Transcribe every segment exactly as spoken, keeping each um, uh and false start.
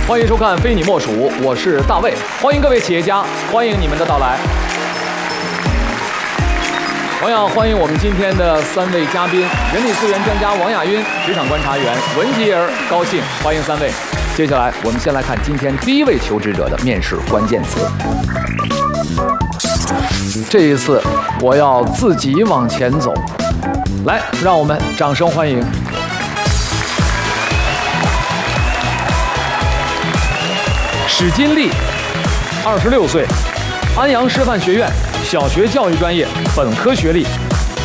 欢迎收看《非你莫属》，我是大卫，欢迎各位企业家，欢迎你们的到来。同样欢迎我们今天的三位嘉宾：人力资源专家王亚晕、职场观察员文吉儿、高兴，欢迎三位。接下来我们先来看今天第一位求职者的面试关键词。这一次我要自己往前走，来，让我们掌声欢迎。史金丽，二十六岁，安阳师范学院小学教育专业本科学历。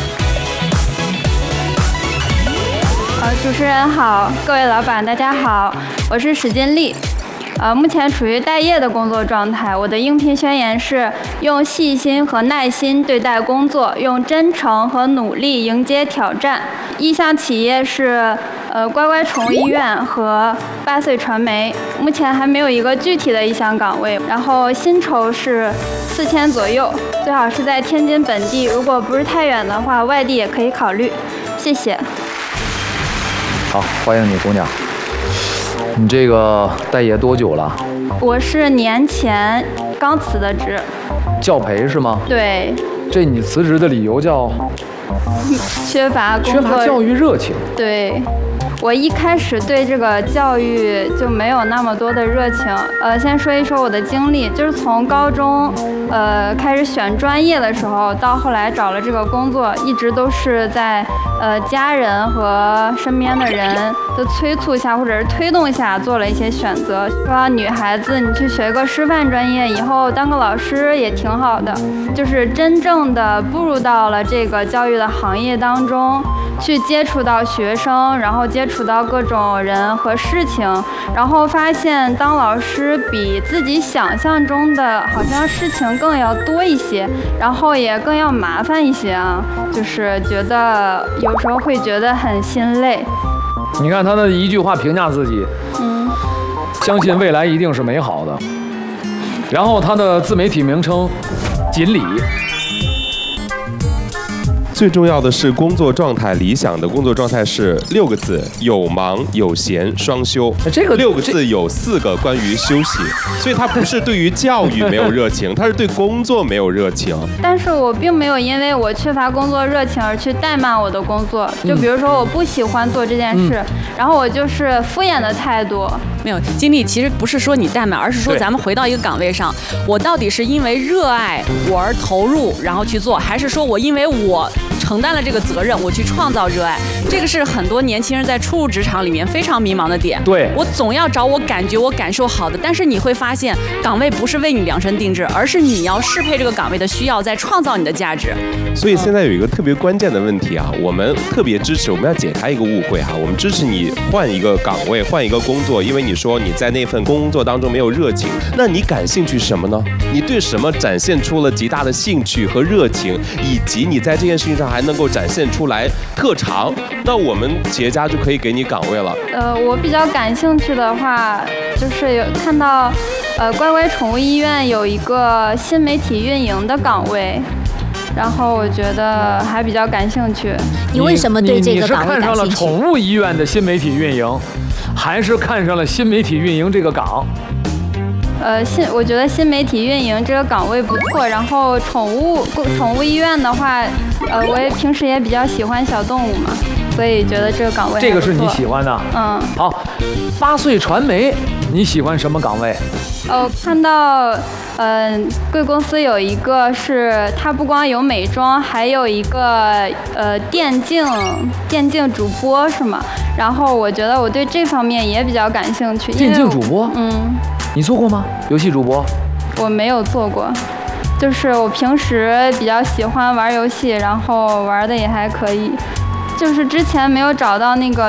呃，主持人好，各位老板大家好，我是史金丽。呃，目前处于待业的工作状态。我的应聘宣言是：用细心和耐心对待工作，用真诚和努力迎接挑战。意向企业是呃乖乖宠物医院和八岁传媒。目前还没有一个具体的意向岗位。然后薪酬是四千左右，最好是在天津本地，如果不是太远的话，外地也可以考虑。谢谢。 好，欢迎你，姑娘。你这个待业多久了？ 我是年前刚辞的职。 教培是吗？ 对。 这你辞职的理由叫？ 缺乏工作。 缺乏教育热情。 对。我一开始对这个教育就没有那么多的热情。呃，先说一说我的经历，就是从高中，呃，开始选专业的时候，到后来找了这个工作，一直都是在呃家人和身边的人的催促下，或者是推动下做了一些选择。说女孩子你去学个师范专业，以后当个老师也挺好的。就是真正的步入到了这个教育的行业当中，去接触到学生，然后接触到各种人和事情，然后发现当老师比自己想象中的好像事情更要多一些，然后也更要麻烦一些啊，就是觉得有时候会觉得很心累。 你看他的一句话评价自己，嗯，相信未来一定是美好的。然后他的自媒体名称锦鲤。 最重要的是工作状态，理想的工作状态是六个字：有忙有闲双休。 这个六个字有四个关于休息，所以他不是对于教育没有热情，他是对工作没有热情。 但是我并没有因为我缺乏工作热情而去怠慢我的工作。就比如说我不喜欢做这件事，嗯、然后我就是敷衍的态度。 没有，经理其实不是说你怠慢，而是说咱们回到一个岗位上，我到底是因为热爱我而投入，然后去做，还是说我因为我承担了这个责任，我去创造热爱？这个是很多年轻人在初入职场里面非常迷茫的点。 对， 我总要找我感觉我感受好的，但是你会发现岗位不是为你量身定制，而是你要适配这个岗位的需要，在创造你的价值。 所以现在有一个特别关键的问题啊，我们特别支持，我们要解开一个误会哈、啊，我们支持你换一个岗位，换一个工作，因为你说你在那份工作当中没有热情，那你感兴趣什么呢？你对什么展现出了极大的兴趣和热情，以及你在这件事情上还能够展现出来特长，那我们企业家就可以给你岗位了。 呃，我比较感兴趣的话，就是有看到，呃，乖乖宠物医院有一个新媒体运营的岗位。然后我觉得还比较感兴趣。 你为什么对这个岗位感兴趣？ 你是看上了宠物医院的新媒体运营，还是看上了新媒体运营这个岗？ 呃，新我觉得新媒体运营这个岗位不错。然后宠物宠物医院的话，呃，我也平时也比较喜欢小动物嘛，所以觉得这个岗位这个是你喜欢的。 嗯。 好，八岁传媒，你喜欢什么岗位？ 哦，看到。嗯，贵公司有一个是它不光有美妆，还有一个呃电竞电竞主播是吗？然后我觉得我对这方面也比较感兴趣。 电竞主播？ 嗯， 你做过吗？游戏主播？ 我没有做过，就是我平时比较喜欢玩游戏，然后玩的也还可以，就是之前没有找到那个